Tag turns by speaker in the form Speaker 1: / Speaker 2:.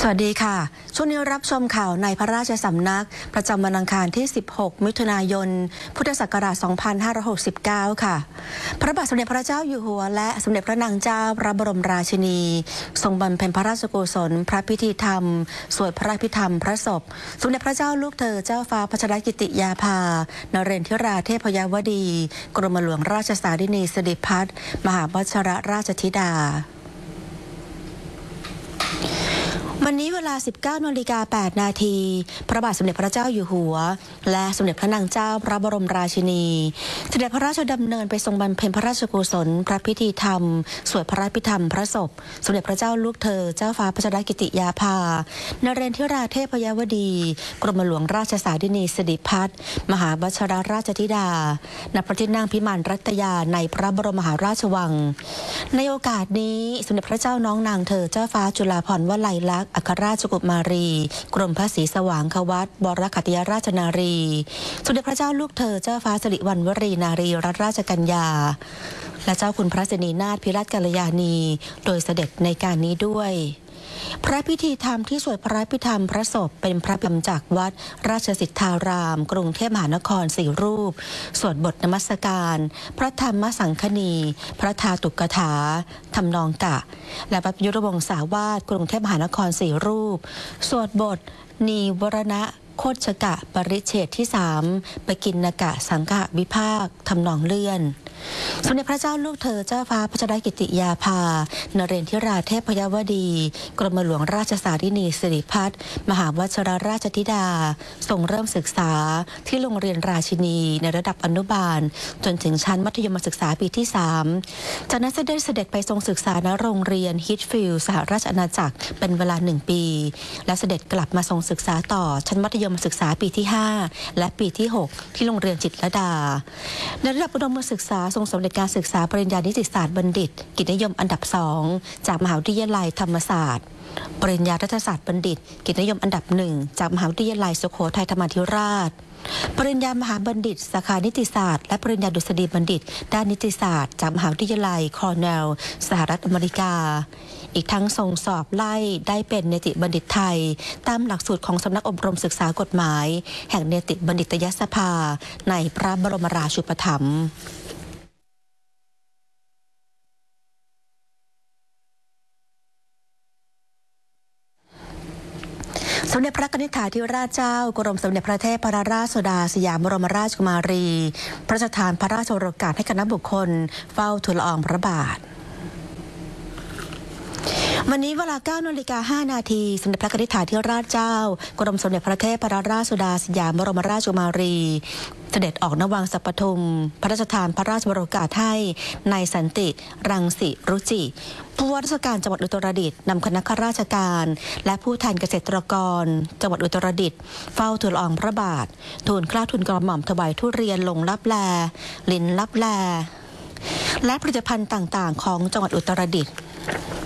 Speaker 1: สวัสดีค่ะช่วงนี้รับชมข่าวในพระราชสำนักประจำวันอังคารที่ 16 มิถุนายน พุทธศักราช 2569 ค่ะพระบาทสมเด็จพระเจ้าอยู่หัวและสมเด็จพระนางเจ้าพระบรมราชินีทรงบำเพ็ญพระราชกุศลพระพิธีธรรมสวดพระพิธรรมพระศพสมเด็จพระเจ้าลูกเธอเจ้าฟ้าพัชรกิติยาภานเรนทิราเทพยวดีกรมหลวงราชสารินีสิริพัฒน์มหาวชิรราชธิดาวันนี้เวลา 19:08 นาทีพระบาทสมเด็จพระเจ้าอยู่หัวและสมเด็จพระนางเจ้าพระบรมราชินีเสด็จพระราชดำเนินไปทรงบำเพ็ญพระราชกุศลพระพิธีธรรมสวดพระพิธรรมพระศพสมเด็จพระเจ้าลูกเธอเจ้าฟ้าพัชรกิติยาภานเรนทิราเทพยวดีกรมหลวงราชสารินีสิริพัฒน์มหาวชิรราชธิดาณพระที่นั่งพิมานรัตยาในพระบรมมหาราชวังในโอกาสนี้สมเด็จพระเจ้าน้องนางเธอเจ้าฟ้าจุฬาภรณ์วลัยลักษณ์อัครราชกุมารีกรมพระศรีสว่างควัตบรขัตติยราชนารีสมเด็จพระเจ้าลูกเธอเจ้าฟ้าสิริวัณวรีนารีรัตนราชกัญญาและเจ้าคุณพระสินีนาถพิรัตน์กัลยาณีโดยเสด็จในการนี้ด้วยพระพิธีธรรมที่สวดพระพิธรรมพระศพเป็นพระพิธรรมจากวัดราชสิทธารามกรุงเทพมหานคร4 รูปสวดบทนมัสการพระธรรมสังคณีพระธาตุกถาทำนองกะและพระยุรวงศาวาสกรุงเทพมหานคร4 รูปสวดบทนีวรณะโคชกะปริเฉดที่3ปกิณกะสังฆวิภาคทำนองเลื่อนสมเด็จพระเจ้าลูกเธอเจ้าฟ้าพัชรกิติยาภานเรนทิราเทพยวดีกรมหลวงราชสารินีสิริพัฒน์มหาวชิรราชธิดาทรงเริ่มศึกษาที่โรงเรียนราชินีในระดับอนุบาลจนถึงชั้นมัธยมศึกษาปีที่3จากนั้นเสด็จไปทรงศึกษาณโรงเรียนฮิตฟิลด์สหราชอาณาจักรเป็นเวลา1 ปีและเสด็จกลับมาทรงศึกษาต่อชั้นมัธยมศึกษาปีที่5และปีที่6ที่โรงเรียนจิตรลดาในระดับอุดมศึกษาทรงสำเร็จการศึกษาปริญญานิติศาสตร์บัณฑิตกิจนิยมอันดับ2จากมหาวิทยาลัยธรรมศาสตร์ปริญญารัฐศาสตร์บัณฑิตกิจนิยมอันดับ1จากมหาวิทยาลัยสุโขทัยธรรมาธิราชปริญญามหาบัณฑิตสาขานิติศาสตร์และปริญญาดุษฎีบัณฑิตด้านนิติศาสตร์จากมหาวิทยาลัยคอร์เนลสหรัฐอเมริกาอีกทั้งทรงสอบไล่ได้เป็นเนติบัณฑิตไทยตามหลักสูตรของสำนักอบรมศึกษากฎหมายแห่งเนติบัณฑิตยสภาในพระบรมราชูปถัมภ์สมเด็จพระนิธิถาธิราชเจ้ากรมสมเด็จพระเทพรราชสุดาสยามบรมราชกุมารีพระราชทานพระราชโองการให้คณะบุคคลเฝ้าทูลละอองพระบาทวันนี้เวลา 9:05 นาทีสมเด็จพระนิธิถาธิราชเจ้ากรมสมเด็จพระเทพรราชสุดาสยามบรมราชกุมารีเสด็จออกณวังสัปทุมพระราชทานพระราชโองการให้นายสันติรังสิรุจิผู้ว่าราชการจังหวัดอุตรดิตถ์นำคณะข้าราชการและผู้แทนเกษตรกรจังหวัดอุตรดิตถ์เฝ้าทูลละอองพระบาททูลเกล้าทูลกระหม่อมถวายทุเรียนลงลับแลลิ้นลับแลและผลิตภัณฑ์ต่างๆของจังหวัดอุตรดิตถ์